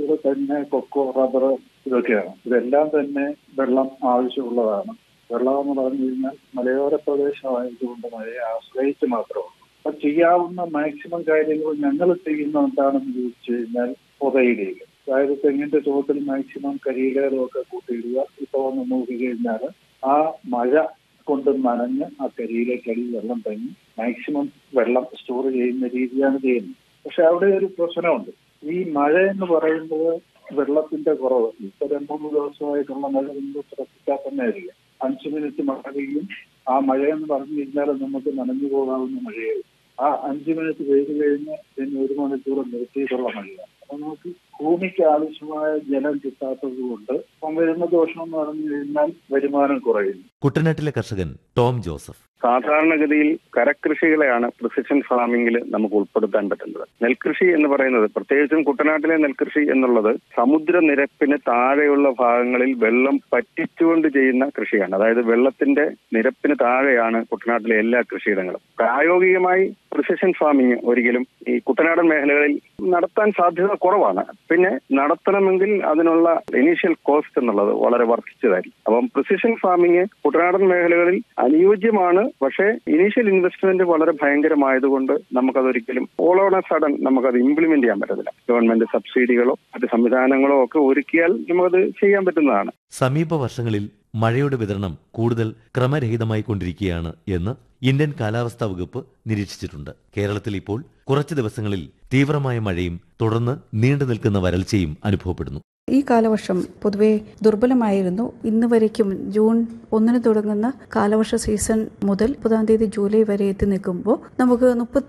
അതുപോലെ തന്നെ cocoa, rubber ഇതൊക്കെയാണ്. ഇതെല്ലാം തന്നെ വെള്ളം ആവശ്യമുള്ളതാണ്. വെള്ളം എന്ന് പറഞ്ഞു കഴിഞ്ഞാൽ മലയോര പ്രദേശമായതുകൊണ്ട് മഴയെ ആശ്രയിച്ച് മാത്രമാണ്. അപ്പൊ ചെയ്യാവുന്ന മാക്സിമം കാര്യങ്ങൾ ഞങ്ങൾ ചെയ്യുന്ന എന്താണെന്ന് ചോദിച്ചു കഴിഞ്ഞാൽ പുതയിടുക. അതായത് തെങ്ങിന്റെ ചുവട്ടിൽ മാക്സിമം കരിയിലകളൊക്കെ കൂട്ടിയിടുക. ഇപ്പൊ ഒന്ന് നോക്കിക്കഴിഞ്ഞാൽ ആ മഴ കൊണ്ട് നനഞ്ഞ് ആ കരിയിലേക്കടി വെള്ളം തങ്ങി മാക്സിമം വെള്ളം സ്റ്റോർ ചെയ്യുന്ന രീതിയാണ് ചെയ്യുന്നത്. പക്ഷെ അവിടെ ഒരു പ്രശ്നമുണ്ട്. ഈ മഴ എന്ന് പറയുന്നത് വെള്ളത്തിന്റെ കുറവ്. ഇപ്പൊ 2-3 ദിവസമായിട്ടുള്ള മഴ നമുക്ക് ശ്രദ്ധിച്ചാൽ തന്നെ അറിയാം. 5 മിനിറ്റ് മഴ പെയ്യും. ആ മഴയെന്ന് പറഞ്ഞു കഴിഞ്ഞാൽ നമുക്ക് നനഞ്ഞു പോകാവുന്ന മഴയായി. ആ 5 മിനിറ്റ് പെയ്തു കഴിഞ്ഞ് പിന്നെ 1 മണിക്കൂർ നിർത്തിയിട്ടുള്ള മഴയാണ്. അപ്പൊ നമുക്ക് ഭൂമിക്ക് ആവശ്യമായ ജലം കിട്ടാത്തത് കൊണ്ട് വരുന്ന ദോഷം എന്ന് പറഞ്ഞു കഴിഞ്ഞാൽ വരുമാനം കുറയുന്നു. കുട്ടനാട്ടിലെ കർഷകൻ ടോം ജോസഫ്: സാധാരണഗതിയിൽ കരകൃഷികളെയാണ് പ്രിസിഷൻ ഫാമിംഗിൽ നമുക്ക് ഉൾപ്പെടുത്താൻ പറ്റുന്നത്. നെൽകൃഷി എന്ന് പറയുന്നത്, പ്രത്യേകിച്ചും കുട്ടനാട്ടിലെ നെൽകൃഷി എന്നുള്ളത് സമുദ്രനിരപ്പിന് താഴെയുള്ള ഭാഗങ്ങളിൽ വെള്ളം പറ്റിച്ചുകൊണ്ട് ചെയ്യുന്ന കൃഷിയാണ്. അതായത് വെള്ളത്തിന്റെ നിരപ്പിന് താഴെയാണ് കുട്ടനാട്ടിലെ എല്ലാ കൃഷിയിടങ്ങളും. പ്രായോഗികമായി പ്രിസിഷൻ ഫാമിംഗ് ഒരിക്കലും ഈ കുട്ടനാടൻ മേഖലകളിൽ നടത്താൻ സാധ്യത കുറവാണ്. പിന്നെ നടത്തണമെങ്കിൽ അതിനുള്ള ഇനീഷ്യൽ കോസ്റ്റ് എന്നുള്ളത് വളരെ വർദ്ധിച്ചതായിരിക്കും. അപ്പം പ്രിസിഷൻ ഫാമിംഗ് കുട്ടനാടൻ മേഖലകളിൽ അനുയോജ്യമാണ്. പക്ഷേ ഇനീഷ്യൽ ഇൻവെസ്റ്റ്മെന്റ് വളരെ ഭയങ്കരമായതുകൊണ്ട് നമുക്കതൊരിക്കലും ഓൾ ഓൺ എ സഡൻ നമുക്കത് ഇംപ്ലിമെന്റ് ചെയ്യാൻ പറ്റത്തില്ല. ഗവൺമെന്റ് സബ്സിഡികളോ മറ്റ് സംവിധാനങ്ങളോ ഒക്കെ ഒരുക്കിയാൽ നമുക്കത് ചെയ്യാൻ പറ്റുന്നതാണ്. സമീപ വർഷങ്ങളിൽ മഴയുടെ വിതരണം കൂടുതൽ ക്രമരഹിതമായി കൊണ്ടിരിക്കുകയാണ് എന്ന് ഇന്ത്യൻ കാലാവസ്ഥാ വകുപ്പ് നിരീക്ഷിച്ചിട്ടുണ്ട്. കേരളത്തിൽ ഇപ്പോൾ കുറച്ചു ദിവസങ്ങളിൽ തീവ്രമായ മഴയും തുടർന്ന് നീണ്ടു നിൽക്കുന്ന വരൾച്ചയും അനുഭവപ്പെടുന്നു. ഈ കാലവർഷം പൊതുവെ ദുർബലമായിരുന്നു. ഇന്ന് വരയ്ക്കും ജൂൺ 1 തുടങ്ങുന്ന കാലവർഷ സീസൺ മുതൽ 30 ജൂലൈ വരെ എത്തി നിൽക്കുമ്പോൾ നമുക്ക്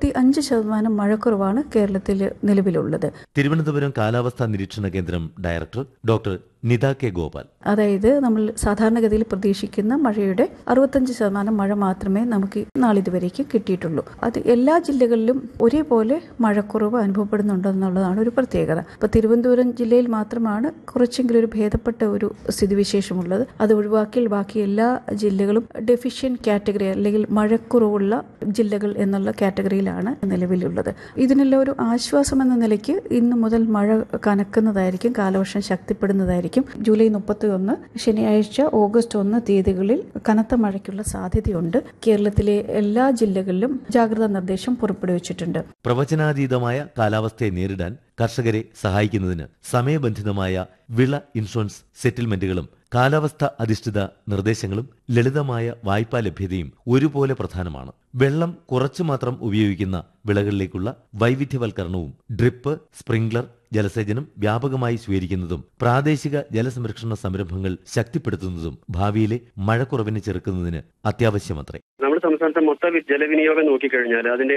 35% മഴക്കുറവാണ് കേരളത്തിൽ നിലവിലുള്ളത്. തിരുവനന്തപുരം കാലാവസ്ഥാ നിരീക്ഷണ കേന്ദ്രം director doctor Nita K Gopal: അതായത് നമ്മൾ സാധാരണഗതിയിൽ പ്രതീക്ഷിക്കുന്ന മഴയുടെ 65% മഴ മാത്രമേ നമുക്ക് നാളിതുവരേക്ക് കിട്ടിയിട്ടുള്ളൂ. അത് എല്ലാ ജില്ലകളിലും ഒരേപോലെ മഴക്കുറവ് അനുഭവപ്പെടുന്നുണ്ടെന്നുള്ളതാണ് ഒരു പ്രത്യേകത. ഇപ്പൊ തിരുവനന്തപുരം ജില്ലയിൽ മാത്രമാണ് കുറച്ചെങ്കിലും ഒരു ഭേദപ്പെട്ട ഒരു സ്ഥിതിവിശേഷമുള്ളത്. അത് ഒഴിവാക്കിയാൽ ബാക്കി എല്ലാ ജില്ലകളും ഡെഫിഷ്യന്റ് കാറ്റഗറി അല്ലെങ്കിൽ മഴക്കുറവുള്ള ജില്ലകൾ എന്നുള്ള കാറ്റഗറിയിലാണ് നിലവിലുള്ളത്. ഇതിനെല്ലാം ഒരു ആശ്വാസം എന്ന നിലയ്ക്ക് ഇന്നു മുതൽ മഴ കനക്കുന്നതായിരിക്കും, കാലവർഷം ശക്തിപ്പെടുന്നതായിരിക്കും. ജൂലൈ 31 ശനിയാഴ്ച, ഓഗസ്റ്റ് 1 തീയതികളിൽ കനത്ത മഴയ്ക്കുള്ള സാധ്യതയുണ്ട്. കേരളത്തിലെ എല്ലാ ജില്ലകളിലും ജാഗ്രതാ നിർദ്ദേശം പുറപ്പെടുവിച്ചിട്ടുണ്ട്. പ്രവചനാതീതമായ കാലാവസ്ഥയെ നേരിടാൻ കർഷകരെ സഹായിക്കുന്നതിന് സമയബന്ധിതമായ വിള ഇൻഷുറൻസ് സെറ്റിൽമെന്റുകളും കാലാവസ്ഥ അധിഷ്ഠിത നിർദ്ദേശങ്ങളും ലളിതമായ വായ്പാ ലഭ്യതയും ഒരുപോലെ പ്രധാനമാണ്. വെള്ളം കുറച്ചു മാത്രം ഉപയോഗിക്കുന്ന വിളകളിലേക്കുള്ള വൈവിധ്യവൽക്കരണവും ഡ്രിപ്പ്, സ്പ്രിംഗ്ലർ ജലസേചനം വ്യാപകമായി സ്വീകരിക്കുന്നതും പ്രാദേശിക ജലസംരക്ഷണ സംരംഭങ്ങൾ ശക്തിപ്പെടുത്തുന്നതും ഭാവിയിലെ മഴക്കുറവിനെ ചെറുക്കുന്നതിന് അത്യാവശ്യമത്രേ. നമ്മുടെ സംസ്ഥാനത്തെ മൊത്തം ജലവിനിയോഗം നോക്കിക്കഴിഞ്ഞാൽ അതിന്റെ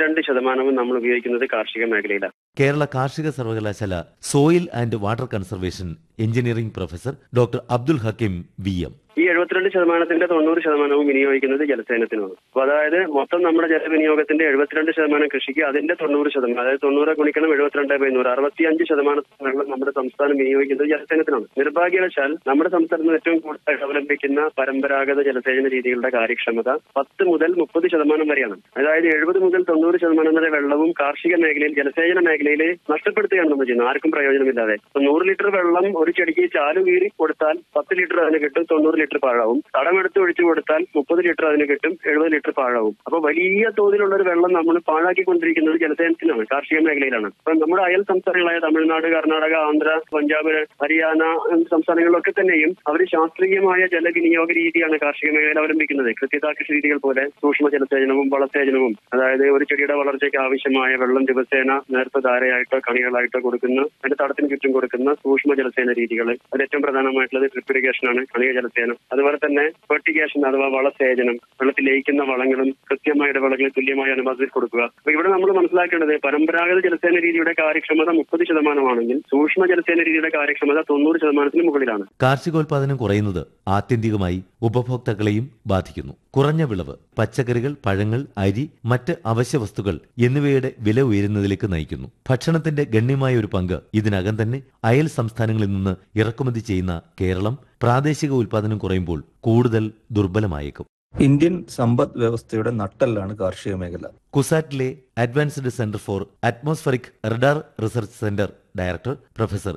72% നമ്മൾ ഉപയോഗിക്കുന്നത് കാർഷിക മേഖലയിലാണ്. കേരള കാർഷിക സർവകലാശാല soil and water conservation engineering professor doctor Abdul Hakeem VM: ഈ 72%-ന്റെ 90% വിനിയോഗിക്കുന്നത് ജലസേചനത്തിനാണ്. അപ്പൊ അതായത് മൊത്തം നമ്മുടെ ജലവിനിയോഗത്തിന്റെ 72% കൃഷിക്ക്, അതിന്റെ 90%, അതായത് 90 ഗുണിക്കണം 72/100, 65% വെള്ളം നമ്മുടെ സംസ്ഥാനം വിനിയോഗിക്കുന്നത് ജലസേചനത്തിനാണ്. നിർഭാഗ്യവശാൽ നമ്മുടെ സംസ്ഥാനത്ത് ഏറ്റവും കൂടുതൽ അവലംബിക്കുന്ന പരമ്പരാഗത ജലസേചന രീതികളുടെ കാര്യക്ഷമത 10 മുതൽ 30% വരെയാണ്. അതായത് 70 മുതൽ 90% വരെ വെള്ളവും കാർഷിക മേഖലയിൽ, ജലസേചന മേഖലയിൽ നഷ്ടപ്പെടുത്തുകയാണ് നമ്മൾ ചെയ്യുന്നത്, ആർക്കും പ്രയോജനമില്ലാതെ. 100 ലിറ്റർ വെള്ളം ഒരു ചെടിക്ക് ചാലു കീറി കൊടുത്താൽ 10 ലിറ്റർ അതിന് കിട്ടും, 90 ലിറ്റർ പാഴാവും. തടമെടുത്ത് ഒഴിച്ചു കൊടുത്താൽ 30 ലിറ്റർ അതിന് കിട്ടും, 70 ലിറ്റർ പാഴാവും. അപ്പൊ വലിയ തോതിലുള്ള ഒരു വെള്ളം നമ്മൾ പാഴാക്കിക്കൊണ്ടിരിക്കുന്നത് ജലസേചനത്തിനാണ്, കാർഷിക മേഖലയിലാണ്. അപ്പൊ നമ്മുടെ അയൽ സംസ്ഥാനങ്ങളായ തമിഴ്നാട്, കർണാടക, ആന്ധ്ര, പഞ്ചാബ്, ഹരിയാന സംസ്ഥാനങ്ങളിലൊക്കെ തന്നെയും അവർ ശാസ്ത്രീയമായ ജലവിനിയോഗ രീതിയാണ് കാർഷിക മേഖലയിൽ അവലംബിക്കുന്നത്. കൃത്യത കൃഷി രീതികൾ പോലെ സൂക്ഷ്മ ജലസേചനവും വളസേചനവും, അതായത് ഒരു ചെടിയുടെ വളർച്ചയ്ക്ക് ആവശ്യമായ വെള്ളം ദിവസേന നേർത്ത ധാരയായിട്ടോ കണികളായിട്ടോ കൊടുക്കുന്ന, അതിന്റെ തടത്തിന് ചുറ്റും കൊടുക്കുന്ന സൂക്ഷ്മ ജലസേന രീതികൾ. അതിൽ ഏറ്റവും പ്രധാനമായിട്ടുള്ളത് ഡ്രിപ്പ് ഇറിഗേഷനാണ്, കണിക ജലസേനം. അതുപോലെ തന്നെ ഫെർട്ടിഗേഷൻ അഥവാ വളസേചനം, വെള്ളത്തിൽ ലയിക്കുന്ന വളങ്ങളും കൃത്യമായ ഇടവേളകളിൽ തുല്യമായ അനുപാതത്തിൽ കൊടുക്കുക. അപ്പൊ ഇവിടെ നമ്മൾ മനസ്സിലാക്കേണ്ടത് പരമ്പരാഗത ജലസേന രീതിയുടെ കാര്യക്ഷമത 30% സൂക്ഷ്മ ജലസേന രീതിയുടെ കാര്യക്ഷമത 90% മുകളിലാണ്. കാർഷികോൽപാദനം കുറയുന്നത് ആത്യന്തികമായി ഉപഭോക്താക്കളെയും ബാധിക്കുന്നു. കുറഞ്ഞ വിളവ്, പച്ചക്കറികൾ, പഴങ്ങൾ, അരി, മറ്റ് അവശ്യ വസ്തുക്കൾ എന്നിവയുടെ വില ഉയരുന്നതിലേക്ക് നയിക്കുന്നു. ഭക്ഷണത്തിന്റെ ഗണ്യമായ ഒരു പങ്ക് ഇതിനകം തന്നെ അയൽ സംസ്ഥാനങ്ങളിൽ നിന്ന് ഇറക്കുമതി ചെയ്യുന്ന കേരളം പ്രാദേശിക ഉൽപാദനം കുറയുമ്പോൾ കൂടുതൽ ദുർബലമായേക്കും. ഇന്ത്യൻ സമ്പദ് വ്യവസ്ഥയുടെ നട്ടെല്ലാണ് കാർഷിക മേഖല. കുസാറ്റിലെ advanced centre for atmospheric radar research centre director professor